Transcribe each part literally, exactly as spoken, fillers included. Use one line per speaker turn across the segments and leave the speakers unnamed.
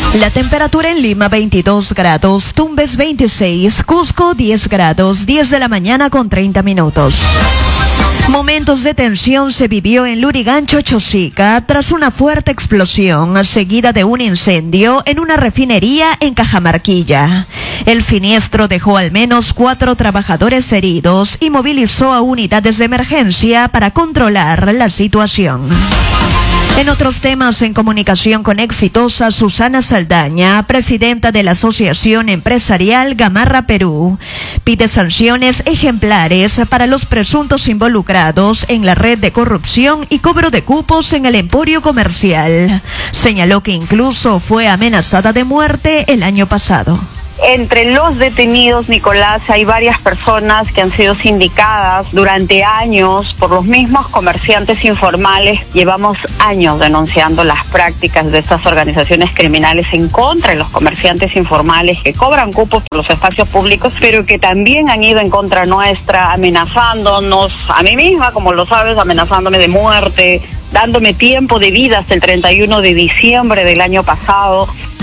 La temperatura en Lima veintidós grados, Tumbes veintiséis, Cusco diez grados, diez de la mañana con treinta minutos. Momentos de tensión se vivió en Lurigancho, Chosica, tras una fuerte explosión seguida de un incendio en una refinería en Cajamarquilla. El siniestro dejó al menos cuatro trabajadores heridos y movilizó a unidades de emergencia para controlar la situación. En otros temas, en comunicación con Exitosa, Susana Saldaña, presidenta de la Asociación Empresarial Gamarra Perú, pide sanciones ejemplares para los presuntos involucrados en la red de corrupción y cobro de cupos en el emporio comercial. Señaló que incluso fue amenazada de muerte el año pasado.
Entre los detenidos, Nicolás, hay varias personas que han sido sindicadas durante años por los mismos comerciantes informales. Llevamos años denunciando las prácticas de estas organizaciones criminales en contra de los comerciantes informales que cobran cupos por los espacios públicos, pero que también han ido en contra nuestra, amenazándonos, a mí misma, como lo sabes, amenazándome de muerte, dándome tiempo de vida hasta el treinta y uno de diciembre del año pasado.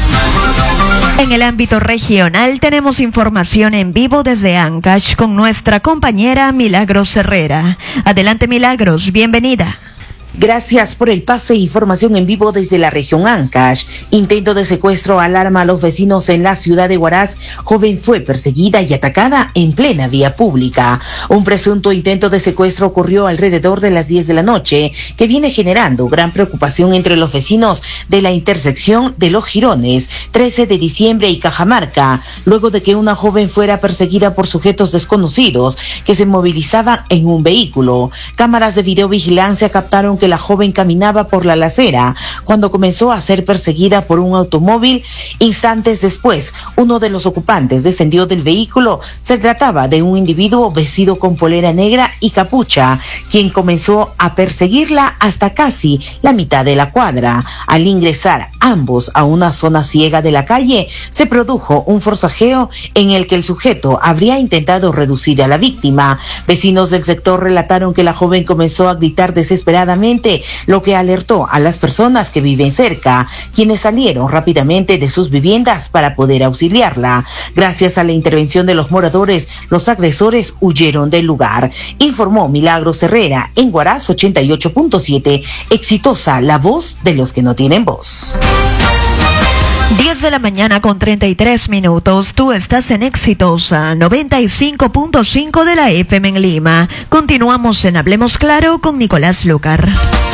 En el ámbito regional tenemos información en vivo desde Ancash con nuestra compañera Milagros Herrera. Adelante, Milagros, bienvenida.
Gracias por el pase. Información en vivo desde la región Ancash. Intento de secuestro alarma a los vecinos en la ciudad de Huaraz. Joven fue perseguida y atacada en plena vía pública. Un presunto intento de secuestro ocurrió alrededor de las diez de la noche, que viene generando gran preocupación entre los vecinos de la intersección de Los Jirones, trece de diciembre y Cajamarca, luego de que una joven fuera perseguida por sujetos desconocidos que se movilizaban en un vehículo. Cámaras de videovigilancia captaron que la joven caminaba por la acera cuando comenzó a ser perseguida por un automóvil. Instantes después, uno de los ocupantes descendió del vehículo. Se trataba de un individuo vestido con polera negra y capucha, quien comenzó a perseguirla hasta casi la mitad de la cuadra. Al ingresar ambos a una zona ciega de la calle, se produjo un forcejeo en el que el sujeto habría intentado reducir a la víctima. Vecinos del sector relataron que la joven comenzó a gritar desesperadamente, lo que alertó a las personas que viven cerca, quienes salieron rápidamente de sus viviendas para poder auxiliarla. Gracias a la intervención de los moradores, los agresores huyeron del lugar. Informó Milagros Herrera en Huaraz ochenta y ocho punto siete, Exitosa, la voz de los que no tienen voz.
diez de la mañana con treinta y tres minutos. Tú estás en Exitosa, noventa y cinco punto cinco de la F M en Lima. Continuamos en Hablemos Claro con Nicolás Lucar.